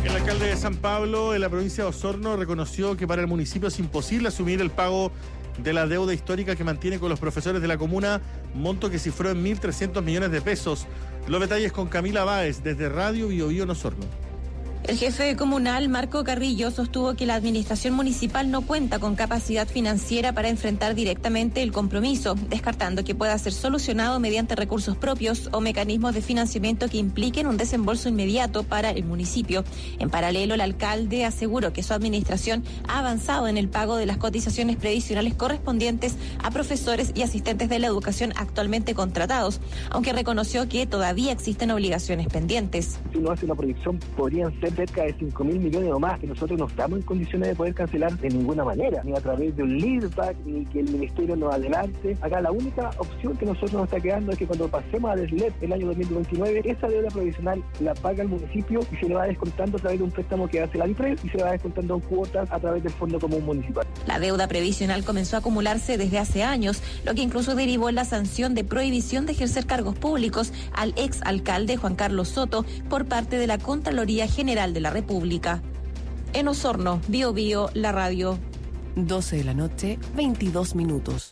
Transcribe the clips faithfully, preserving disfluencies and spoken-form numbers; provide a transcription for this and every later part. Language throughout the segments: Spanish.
El alcalde de San Pablo, en la provincia de Osorno, reconoció que para el municipio es imposible asumir el pago de la deuda histórica que mantiene con los profesores de la comuna, monto que cifró en mil trescientos millones de pesos. Los detalles con Camila Báez, desde Radio Bio Bio en Osorno. El jefe comunal, Marco Carrillo, sostuvo que la administración municipal no cuenta con capacidad financiera para enfrentar directamente el compromiso, descartando que pueda ser solucionado mediante recursos propios o mecanismos de financiamiento que impliquen un desembolso inmediato para el municipio. En paralelo, el alcalde aseguró que su administración ha avanzado en el pago de las cotizaciones previsionales correspondientes a profesores y asistentes de la educación actualmente contratados, aunque reconoció que todavía existen obligaciones pendientes. Si uno hace una proyección, podrían ser cerca de cinco mil millones o más, que nosotros no estamos en condiciones de poder cancelar de ninguna manera, ni a través de un leaseback, ni que el ministerio nos adelante. Acá la única opción que nosotros nos está quedando es que cuando pasemos a D S L E P el año dos mil veintinueve, esa deuda provisional la paga el municipio y se le va descontando a través de un préstamo que hace la DIPRED y se le va descontando en cuotas a través del Fondo Común Municipal. La deuda previsional comenzó a acumularse desde hace años, lo que incluso derivó en la sanción de prohibición de ejercer cargos públicos al ex alcalde Juan Carlos Soto por parte de la Contraloría General de la República. En Osorno, Bio Bio, la radio. doce de la noche, veintidós minutos.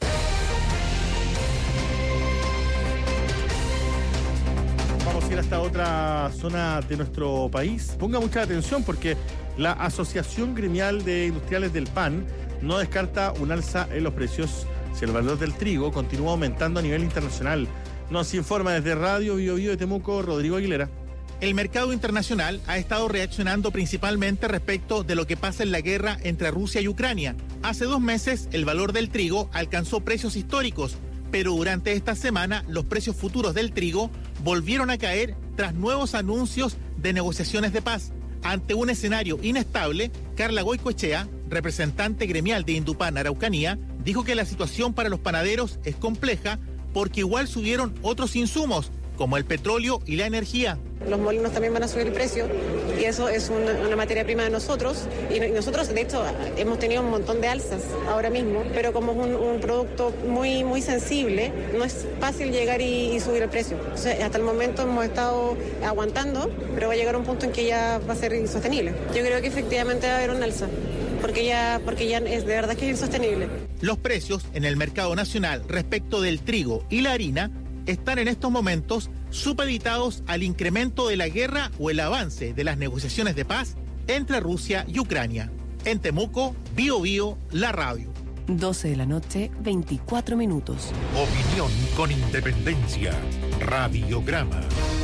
Vamos a ir hasta otra zona de nuestro país. Ponga mucha atención porque la Asociación Gremial de Industriales del Pan no descarta un alza en los precios si el valor del trigo continúa aumentando a nivel internacional. Nos informa desde Radio Bio Bio de Temuco, Rodrigo Aguilera. El mercado internacional ha estado reaccionando principalmente respecto de lo que pasa en la guerra entre Rusia y Ucrania. Hace dos meses el valor del trigo alcanzó precios históricos, pero durante esta semana los precios futuros del trigo volvieron a caer tras nuevos anuncios de negociaciones de paz. Ante un escenario inestable, Carla Goicoechea, representante gremial de Indupan Araucanía, dijo que la situación para los panaderos es compleja porque igual subieron otros insumos, como el petróleo y la energía. Los molinos también van a subir el precio y eso es una, una materia prima de nosotros y nosotros de hecho hemos tenido un montón de alzas ahora mismo, pero como es un, un producto muy muy sensible, no es fácil llegar y, y subir el precio. O sea, hasta el momento hemos estado aguantando, pero va a llegar un punto en que ya va a ser insostenible. Yo creo que efectivamente va a haber un alza, porque ya, porque ya es de verdad que es insostenible. Los precios en el mercado nacional respecto del trigo y la harina están en estos momentos supeditados al incremento de la guerra o el avance de las negociaciones de paz entre Rusia y Ucrania. En Temuco, Bio Bio, la radio. doce de la noche, veinticuatro minutos. Opinión con independencia. Radiograma.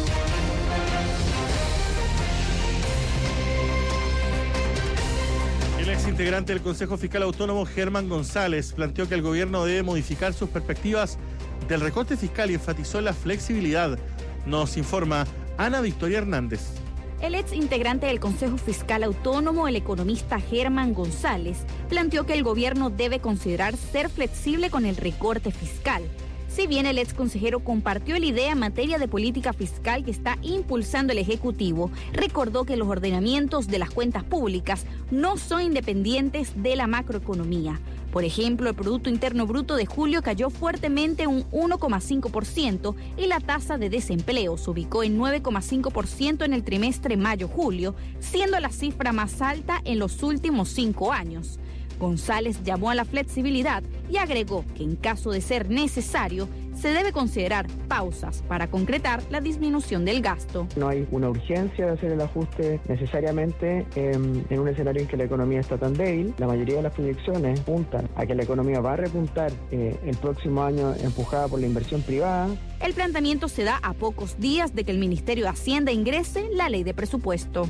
El ex integrante del Consejo Fiscal Autónomo, Germán González, planteó que el gobierno debe modificar sus perspectivas del recorte fiscal y enfatizó la flexibilidad. Nos informa Ana Victoria Hernández. El ex integrante del Consejo Fiscal Autónomo, el economista Germán González, planteó que el gobierno debe considerar ser flexible con el recorte fiscal. Si bien el ex consejero compartió la idea en materia de política fiscal que está impulsando el Ejecutivo, recordó que los ordenamientos de las cuentas públicas no son independientes de la macroeconomía. Por ejemplo, el Producto Interno Bruto de julio cayó fuertemente un uno coma cinco por ciento y la tasa de desempleo se ubicó en nueve coma cinco por ciento en el trimestre mayo-julio, siendo la cifra más alta en los últimos cinco años. González llamó a la flexibilidad y agregó que en caso de ser necesario, se debe considerar pausas para concretar la disminución del gasto. No hay una urgencia de hacer el ajuste necesariamente eh, en un escenario en que la economía está tan débil. La mayoría de las proyecciones apuntan a que la economía va a repuntar eh, el próximo año empujada por la inversión privada. El planteamiento se da a pocos días de que el Ministerio de Hacienda ingrese la ley de presupuesto.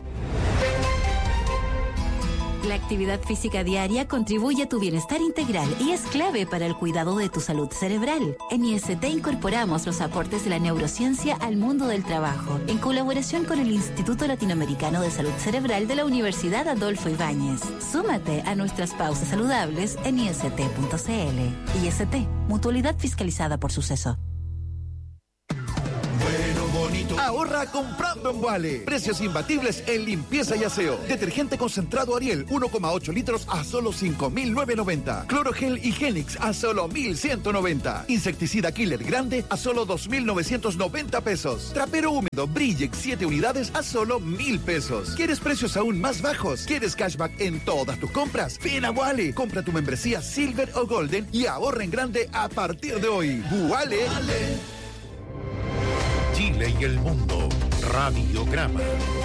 La actividad física diaria contribuye a tu bienestar integral y es clave para el cuidado de tu salud cerebral. En I S T incorporamos los aportes de la neurociencia al mundo del trabajo, en colaboración con el Instituto Latinoamericano de Salud Cerebral de la Universidad Adolfo Ibáñez. Súmate a nuestras pausas saludables en I S T punto C L. I S T, mutualidad fiscalizada por Suceso. Bueno, bonito. Ahora Ahorra comprando en Wale. Precios imbatibles en limpieza y aseo. Detergente concentrado Ariel, uno coma ocho litros a solo cinco mil novecientos noventa. Clorogel Higienix a solo mil ciento noventa. Insecticida Killer Grande a solo dos mil novecientos noventa pesos. Trapero húmedo Brillex siete unidades a solo mil pesos. ¿Quieres precios aún más bajos? ¿Quieres cashback en todas tus compras? Ven a Wale. Compra tu membresía Silver o Golden y ahorra en grande a partir de hoy. Wale. Chile y el mundo. Radiograma.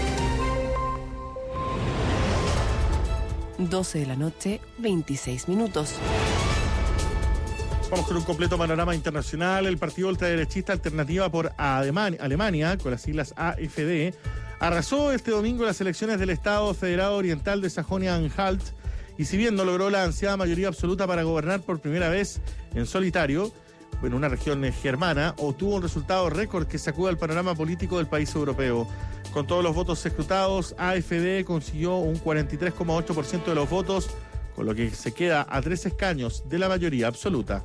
doce de la noche, veintiséis minutos. Vamos con un completo panorama internacional. El partido ultraderechista Alternativa por Alemania, con las siglas A F D, arrasó este domingo las elecciones del Estado Federado Oriental de Sajonia-Anhalt, y si bien no logró la ansiada mayoría absoluta para gobernar por primera vez en solitario en una región germana, obtuvo un resultado récord que sacude el panorama político del país europeo. Con todos los votos escrutados, A F D consiguió un cuarenta y tres coma ocho por ciento de los votos, con lo que se queda a tres escaños de la mayoría absoluta.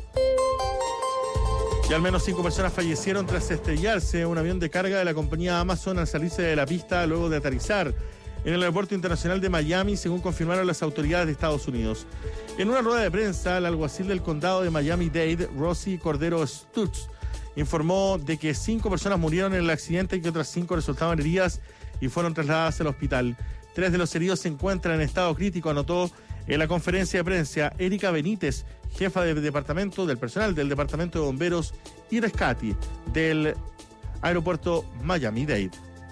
Y al menos cinco personas fallecieron tras estrellarse un avión de carga de la compañía Amazon al salirse de la pista luego de aterrizar en el aeropuerto internacional de Miami, según confirmaron las autoridades de Estados Unidos. En una rueda de prensa, el alguacil del condado de Miami-Dade, Rosy Cordero Stutz, informó de que cinco personas murieron en el accidente y que otras cinco resultaban heridas y fueron trasladadas al hospital. Tres de los heridos se encuentran en estado crítico, anotó en la conferencia de prensa Erika Benítez, jefa del departamento del personal del Departamento de Bomberos y Rescate del aeropuerto Miami-Dade.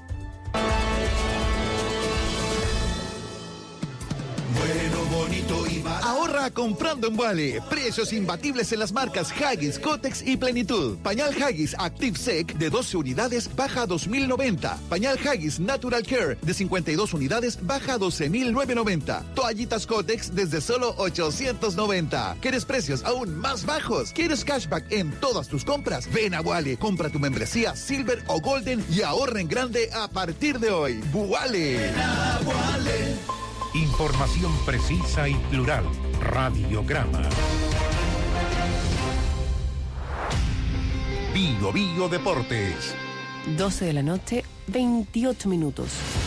Ahorra comprando en Wale. Precios imbatibles en las marcas Huggies, Kotex y Plenitud. Pañal Huggies Active Sec de doce unidades baja a dos mil noventa. Pañal Huggies Natural Care de cincuenta y dos unidades baja a doce mil novecientos noventa. Toallitas Kotex desde solo ochocientos noventa. ¿Quieres precios aún más bajos? ¿Quieres cashback en todas tus compras? Ven a Wale. Compra tu membresía Silver o Golden y ahorra en grande a partir de hoy. Wale. Información precisa y plural. Radiograma. Bio Bio Deportes. doce de la noche, veintiocho minutos.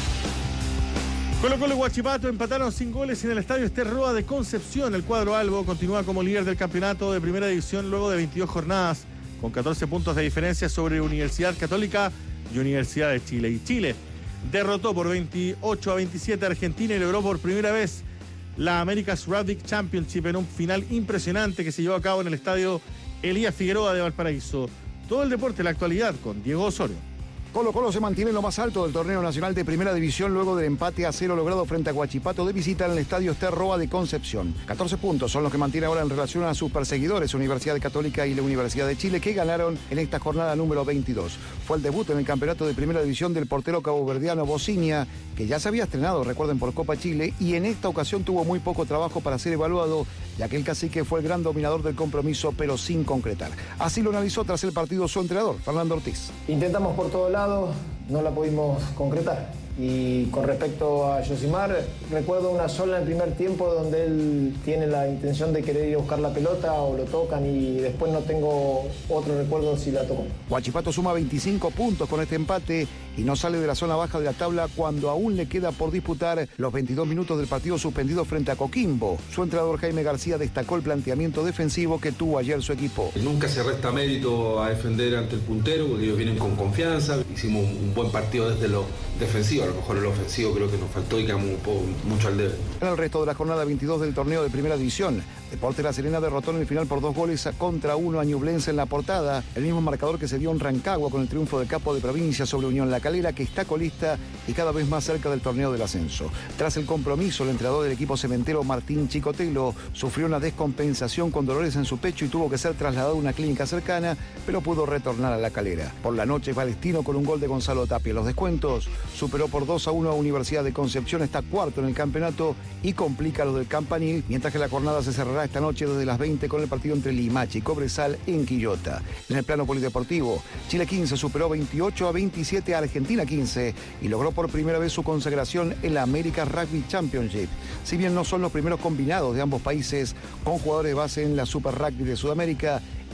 Colo Colo y Huachipato empataron sin goles en el estadio Ester Roa de Concepción. El cuadro albo continúa como líder del campeonato de primera división luego de veintidós jornadas, con catorce puntos de diferencia sobre Universidad Católica y Universidad de Chile. Y Chile derrotó por veintiocho a veintisiete a Argentina y logró por primera vez la America's Rugby Championship en un final impresionante que se llevó a cabo en el estadio Elías Figueroa de Valparaíso. Todo el deporte, la actualidad, con Diego Osorio. Colo Colo se mantiene en lo más alto del torneo nacional de primera división luego del empate a cero logrado frente a Huachipato de visita en el estadio Ester Roa de Concepción. catorce puntos son los que mantiene ahora en relación a sus perseguidores, Universidad Católica y la Universidad de Chile, que ganaron en esta jornada número veintidós. Fue el debut en el campeonato de primera división del portero caboverdiano Bocinia, que ya se había estrenado, recuerden, por Copa Chile, y en esta ocasión tuvo muy poco trabajo para ser evaluado, ya que el cacique fue el gran dominador del compromiso, pero sin concretar. Así lo analizó tras el partido su entrenador, Fernando Ortiz. Intentamos por todos lados, no la pudimos concretar. Y con respecto a Yosimar, recuerdo una sola en el primer tiempo donde él tiene la intención de querer ir a buscar la pelota o lo tocan y después no tengo otro recuerdo si la tocó. Huachipato suma veinticinco puntos con este empate y no sale de la zona baja de la tabla cuando aún le queda por disputar los veintidós minutos del partido suspendido frente a Coquimbo. Su entrenador Jaime García destacó el planteamiento defensivo que tuvo ayer su equipo. Nunca se resta mérito a defender ante el puntero porque ellos vienen con confianza. Hicimos un buen partido desde lo defensivo, a lo mejor el ofensivo creo que nos faltó y quedamos un poco, mucho al debe. En el resto de la jornada veintidós del torneo de primera división, Deportes La Serena derrotó en el final por dos goles contra uno a Ñublense en La Portada, el mismo marcador que se dio en Rancagua con el triunfo del Capo de Provincia sobre Unión La Calera, que está colista y cada vez más cerca del torneo del ascenso. Tras el compromiso, el entrenador del equipo cementero Martín Chicotelo sufrió una descompensación con dolores en su pecho y tuvo que ser trasladado a una clínica cercana, pero pudo retornar a La Calera. Por la noche, Palestino con un gol de Gonzalo Tapia. Los descuentos superó por dos a uno a Universidad de Concepción, está cuarto en el campeonato y complica lo del Campanil, mientras que la jornada se cerrará esta noche desde las veinte con el partido entre Limache y Cobresal en Quillota. En el plano polideportivo, Chile quince superó veintiocho a veintisiete a Argentina quince y logró por primera vez su consagración en la America's Rugby Championship. Si bien no son los primeros combinados de ambos países con jugadores de base en la Super Rugby de Sudamérica,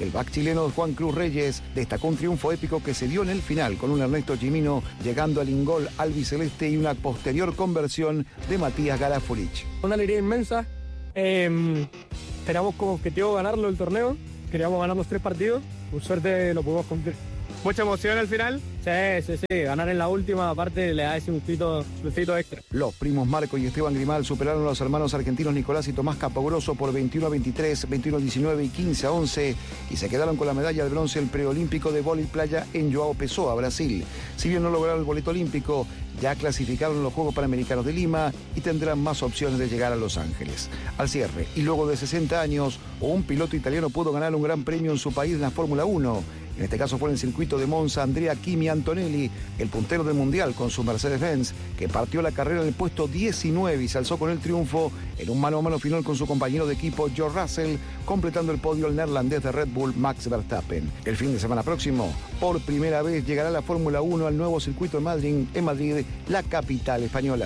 El back chileno Juan Cruz Reyes destacó un triunfo épico que se dio en el final con un Ernesto Jimino llegando al ingol albiceleste y una posterior conversión de Matías Garafulich. Una alegría inmensa. Eh, teníamos como objetivo ganarlo el torneo. Queríamos ganar los tres partidos. Por suerte lo pudimos cumplir. Mucha emoción al final. Sí, sí, sí. Ganar en la última parte le da ese gustito, gustito extra. Los primos Marco y Esteban Grimal superaron a los hermanos argentinos Nicolás y Tomás Capogrosso por veintiuno a veintitrés, veintiuno a diecinueve y quince a once y se quedaron con la medalla de bronce el preolímpico de vóley playa en João Pessoa, Brasil. Si bien no lograron el boleto olímpico, ya clasificaron en los Juegos Panamericanos de Lima y tendrán más opciones de llegar a Los Ángeles. Al cierre, y luego de sesenta años, un piloto italiano pudo ganar un gran premio en su país en la Fórmula uno. En este caso fue en el circuito de Monza Andrea Kimi Antonelli, el puntero del Mundial con su Mercedes-Benz, que partió la carrera en el puesto diecinueve y se alzó con el triunfo en un mano a mano final con su compañero de equipo George Russell, completando el podio el neerlandés de Red Bull Max Verstappen. El fin de semana próximo, por primera vez, llegará la Fórmula uno al nuevo circuito de Madrid, en Madrid, la capital española.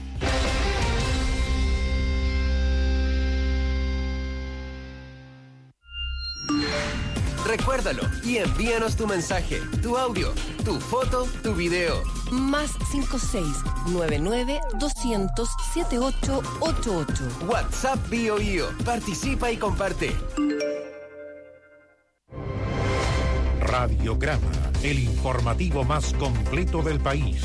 Recuérdalo y envíanos tu mensaje, tu audio, tu foto, tu video. Más cinco seis nueve nueve dos cero cero siete ocho ocho ocho. WhatsApp Bio Bio. Participa y comparte. Radiograma, el informativo más completo del país.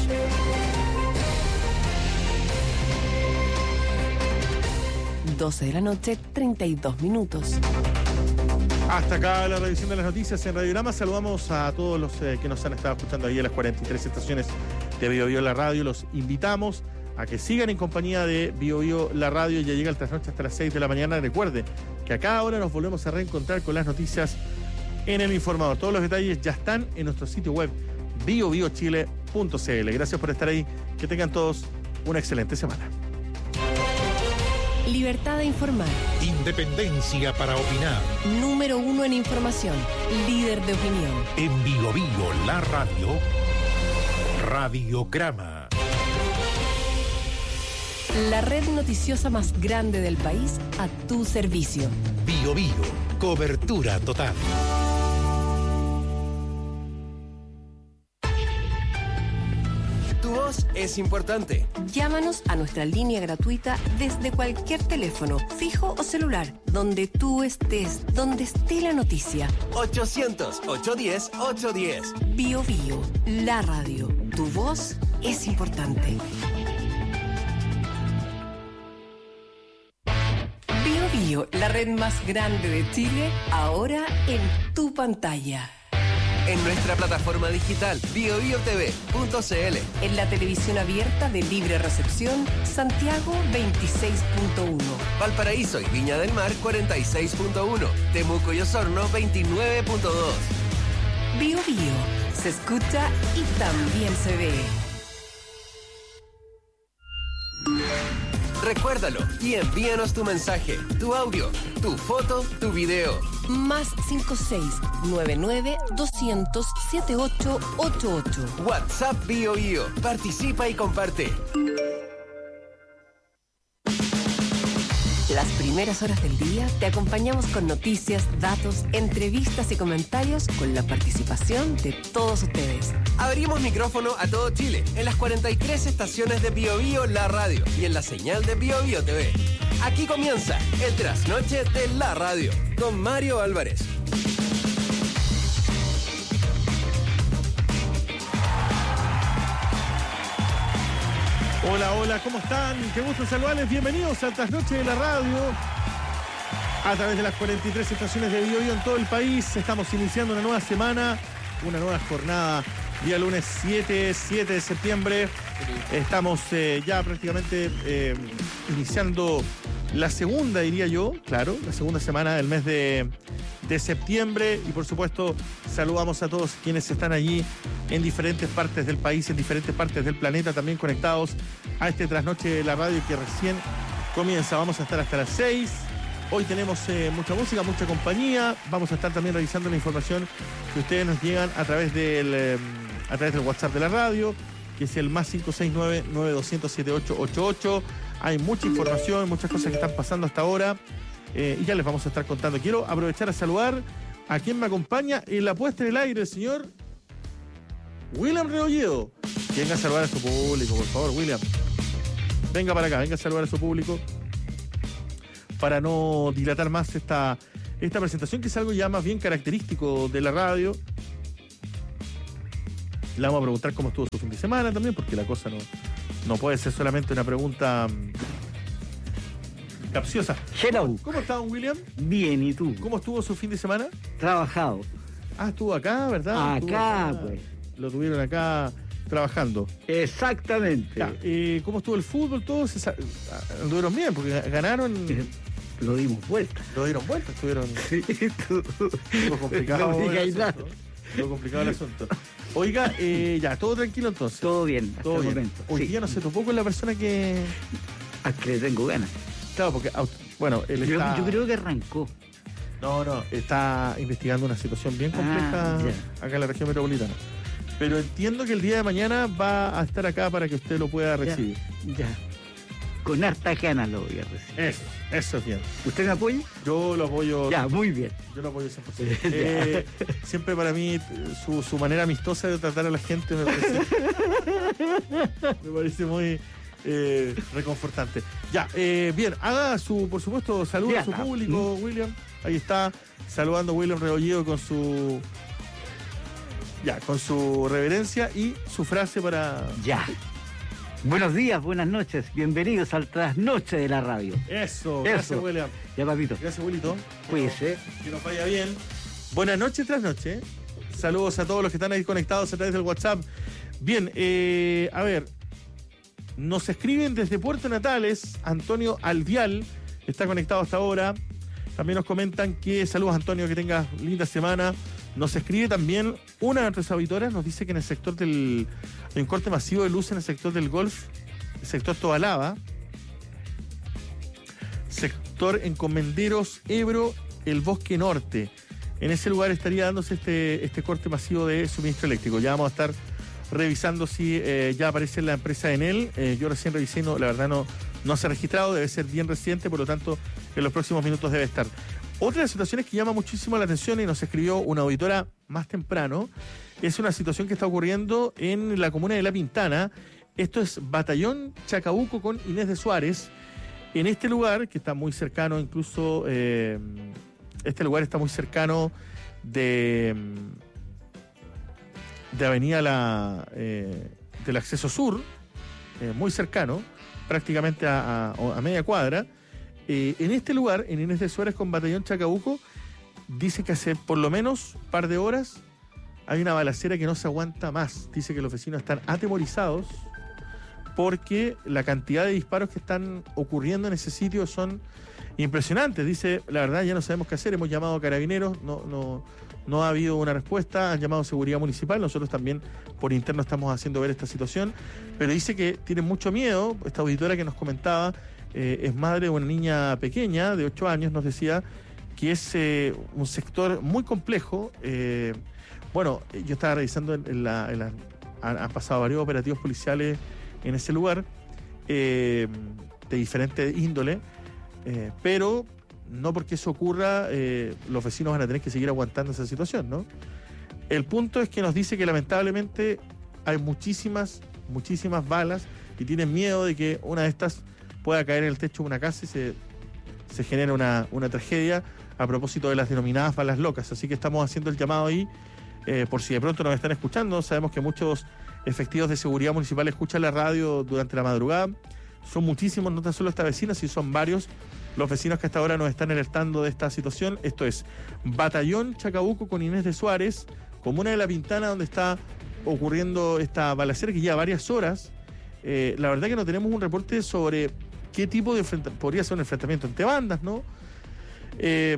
doce de la noche, treinta y dos minutos. Hasta acá la revisión de las noticias en Radiograma. Saludamos a todos los eh, que nos han estado escuchando ahí en las cuarenta y tres estaciones de Bio Bio La Radio. Los invitamos a que sigan en compañía de Bio Bio La Radio. Ya llega el trasnoche hasta las seis de la mañana. Recuerde que a cada hora nos volvemos a reencontrar con las noticias en El Informador. Todos los detalles ya están en nuestro sitio web bio bio chile punto c l. Gracias por estar ahí. Que tengan todos una excelente semana. Libertad de informar. Independencia para opinar. Número uno en información. Líder de opinión. En Bio Bio La Radio. Radiograma. La red noticiosa más grande del país a tu servicio. Bio Bio. Cobertura total. Tu voz es importante. Llámanos a nuestra línea gratuita desde cualquier teléfono, fijo o celular, donde tú estés, donde esté la noticia. ochocientos, ochocientos diez, ochocientos diez. Bio Bio, la radio. Tu voz es importante. Bio Bio, la red más grande de Chile, ahora en tu pantalla. En nuestra plataforma digital bio bio t v punto c l. En la televisión abierta de libre recepción, Santiago veintiséis punto uno. Valparaíso y Viña del Mar cuarenta y seis punto uno. Temuco y Osorno veintinueve punto dos. Bio Bio, se escucha y también se ve. Recuérdalo y envíanos tu mensaje, tu audio, tu foto, tu video. Más cinco seis nueve nueve dos cero cero siete ocho ocho ocho. WhatsApp Bio Bio. Participa y comparte. Las primeras horas del día te acompañamos con noticias, datos, entrevistas y comentarios con la participación de todos ustedes. Abrimos micrófono a todo Chile en las cuarenta y tres estaciones de Bio Bio La Radio y en la señal de Bio Bio T V. Aquí comienza el trasnoche de La Radio con Mario Álvarez. Hola, hola, ¿cómo están? Qué gusto saludarles. Bienvenidos al Trasnoche de la Radio. A través de las cuarenta y tres estaciones de Bio Bio en todo el país. Estamos iniciando una nueva semana, una nueva jornada. Día lunes siete, siete de septiembre. Estamos eh, ya prácticamente eh, iniciando la segunda, diría yo, claro, la segunda semana del mes de, de septiembre. Y por supuesto, saludamos a todos quienes están allí en diferentes partes del país, en diferentes partes del planeta, también conectados a este Trasnoche de la Radio que recién comienza. Vamos a estar hasta las seis. Hoy tenemos eh, mucha música, mucha compañía. Vamos a estar también revisando la información que ustedes nos llegan a través del, eh, a través del WhatsApp de la radio, que es el más cinco seis nueve nueve dos cero cero siete ocho ocho ocho. Hay mucha información, muchas cosas que están pasando hasta ahora eh, y ya les vamos a estar contando. Quiero aprovechar a saludar a quien me acompaña en la puesta en el aire, el señor William Rebolledo. Venga a saludar a su público, por favor, William. Venga para acá, venga a saludar a su público para no dilatar más esta, esta presentación, que es algo ya más bien característico de la radio. Le vamos a preguntar cómo estuvo su fin de semana también, porque la cosa no, no puede ser solamente una pregunta um, capciosa. Hello. ¿Cómo está, don William? Bien, ¿y tú? ¿Cómo estuvo su fin de semana? Trabajado. Ah, estuvo acá, ¿verdad? Acá, acá, pues. Lo tuvieron acá trabajando. Exactamente. Ya, eh, ¿cómo estuvo el fútbol? Todos se sa- anduvieron bien, porque ganaron... Lo dimos vuelta. Lo dieron vuelta, estuvieron... Sí, tú... Estuvo complicado, no el digáis asunto. Estuvo complicado el asunto. Oiga, eh, ya, todo tranquilo entonces. Todo bien, hasta todo el bien. momento. Hoy sí. día no se topó con la persona que... A que le tengo ganas. Claro, porque, bueno, él yo, está... yo creo que arrancó. No, no, está investigando una situación bien compleja ah, yeah. acá en la región metropolitana. Pero entiendo que el día de mañana va a estar acá para que usted lo pueda recibir. Ya. ya. Con harta ganas lo voy a recibir. Eso, eso es bien. ¿Usted me apoya? Yo lo apoyo. Ya, muy bien. Yo lo apoyo cien por ciento. eh, siempre para mí, su, su manera amistosa de tratar a la gente me parece, me parece muy eh, reconfortante. Ya, eh, bien, haga su, por supuesto, saludo a su público, William. Ahí está, saludando a William Rebolledo con su... Ya, con su reverencia y su frase para... Ya. Buenos días, buenas noches, bienvenidos al trasnoche de la radio. Eso, gracias, Eso. William. Ya, papito. Gracias, Wilito. Cuídese. Que nos vaya bien. Buenas noches, trasnoche. Saludos a todos los que están ahí conectados a través del WhatsApp. Bien, eh, a ver, nos escriben desde Puerto Natales, Antonio Alvial, está conectado hasta ahora. También nos comentan que, saludos Antonio, que tengas linda semana. Nos escribe también una de nuestras auditoras, nos dice que en el sector del... hay un corte masivo de luz en el sector del Golf, el sector Tobalaba, sector Encomenderos, Ebro, el Bosque Norte. En ese lugar estaría dándose este, este corte masivo de suministro eléctrico. Ya vamos a estar revisando si eh, ya aparece la empresa Enel. Eh, yo recién revisé, no, la verdad no, no se ha registrado, debe ser bien reciente, por lo tanto en los próximos minutos debe estar. Otra de las situaciones que llama muchísimo la atención y nos escribió una auditora más temprano es una situación que está ocurriendo en la comuna de La Pintana. Esto es Batallón Chacabuco con Inés de Suárez. En este lugar, que está muy cercano, incluso eh, este lugar está muy cercano de, de Avenida la, eh, del Acceso Sur, eh, muy cercano, prácticamente a, a, a media cuadra. Eh, en este lugar, en Inés de Suárez con Batallón Chacabuco, dice que hace por lo menos un par de horas hay una balacera que no se aguanta más. Dice que los vecinos están atemorizados porque la cantidad de disparos que están ocurriendo en ese sitio son impresionantes. Dice, la verdad ya no sabemos qué hacer, hemos llamado a carabineros, no, no, no ha habido una respuesta, han llamado a seguridad municipal, nosotros también por interno estamos haciendo ver esta situación, pero dice que tienen mucho miedo. Esta auditora que nos comentaba eh, es madre de una niña pequeña de ocho años, nos decía que es eh, un sector muy complejo. Eh, bueno, yo estaba revisando en, en la... En la han, han pasado varios operativos policiales en ese lugar, eh, de diferente índole, eh, pero no porque eso ocurra, eh, los vecinos van a tener que seguir aguantando esa situación, ¿no? El punto es que nos dice que lamentablemente hay muchísimas, muchísimas balas y tienen miedo de que una de estas pueda caer en el techo de una casa y se, se genere una, una tragedia a propósito de las denominadas balas locas. Así que estamos haciendo el llamado ahí, eh, por si de pronto nos están escuchando. Sabemos que muchos efectivos de seguridad municipal escuchan la radio durante la madrugada. Son muchísimos, no tan solo esta vecina, sino son varios los vecinos que hasta ahora nos están alertando de esta situación. Esto es Batallón Chacabuco con Inés de Suárez, comuna de La Pintana, donde está ocurriendo esta balacera que lleva varias horas. Eh, la verdad que no tenemos un reporte sobre qué tipo de enfrentamiento, podría ser un enfrentamiento entre bandas, ¿no? Eh,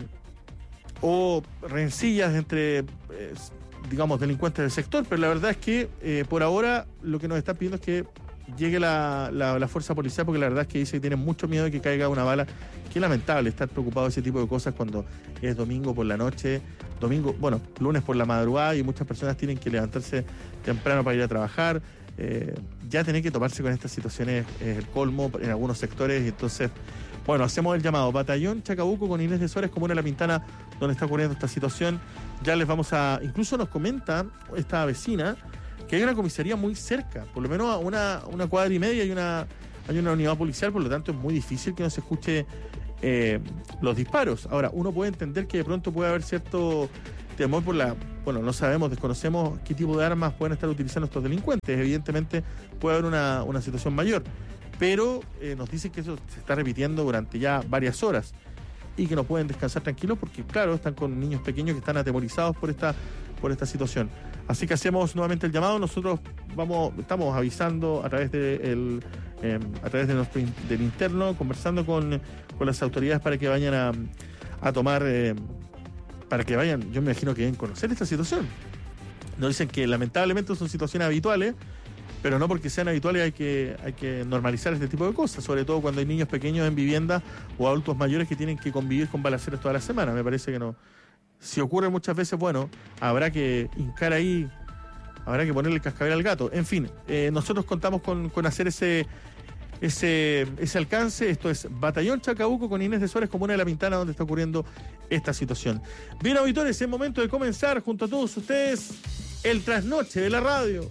o rencillas entre... Eh, digamos, delincuentes del sector, pero la verdad es que eh, por ahora lo que nos están pidiendo es que llegue la, la, la fuerza policial, porque la verdad es que dice que tienen mucho miedo de que caiga una bala. Qué lamentable estar preocupado de ese tipo de cosas cuando es domingo por la noche, domingo, bueno, lunes por la madrugada y muchas personas tienen que levantarse temprano para ir a trabajar. eh, ya tener que toparse con estas situaciones es el colmo en algunos sectores. Y entonces, bueno, hacemos el llamado. Batallón Chacabuco con Inés de Suárez, comuna de La Pintana, donde está ocurriendo esta situación. Ya les vamos a... Incluso nos comenta esta vecina que hay una comisaría muy cerca, por lo menos a una, una cuadra y media hay una, hay una unidad policial, por lo tanto es muy difícil que no se escuche eh, los disparos. Ahora, uno puede entender que de pronto puede haber cierto temor por la... Bueno, no sabemos, desconocemos qué tipo de armas pueden estar utilizando estos delincuentes. Evidentemente puede haber una, una situación mayor, pero eh, nos dicen que eso se está repitiendo durante ya varias horas y que no pueden descansar tranquilos porque, claro, están con niños pequeños que están atemorizados por esta, por esta situación. Así que hacemos nuevamente el llamado. Nosotros vamos, estamos avisando a través de el, eh, a través de nuestro del interno, conversando con, con las autoridades para que vayan a, a tomar, eh, para que vayan, yo me imagino que deben conocer esta situación. Nos dicen que lamentablemente son situaciones habituales, pero no porque sean habituales hay que, hay que normalizar este tipo de cosas, sobre todo cuando hay niños pequeños en vivienda o adultos mayores que tienen que convivir con balaceros toda la semana. Me parece que no. Si ocurre muchas veces, bueno, habrá que hincar ahí, habrá que ponerle el cascabel al gato. En fin, eh, nosotros contamos con, con hacer ese, ese, ese alcance. Esto es Batallón Chacabuco con Inés de Suárez, comuna de La Pintana, donde está ocurriendo esta situación. Bien, auditores, es momento de comenzar junto a todos ustedes el trasnoche de la radio.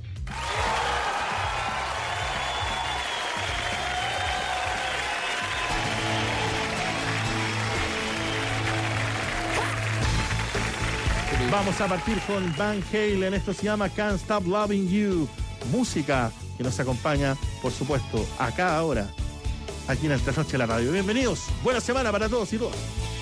Vamos a partir con Van Halen. Esto se llama Can't Stop Loving You. Música que nos acompaña, por supuesto, a cada hora, aquí en el Trasnoche de la Radio. Bienvenidos. Buena semana para todos y todas.